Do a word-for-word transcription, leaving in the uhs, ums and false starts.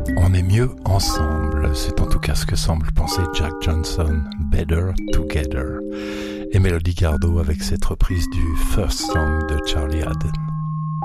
On est mieux ensemble, c'est en tout cas ce que semble penser Jack Johnson, Better Together. Et Melody Gardot avec cette reprise du First Song de Charlie Haden.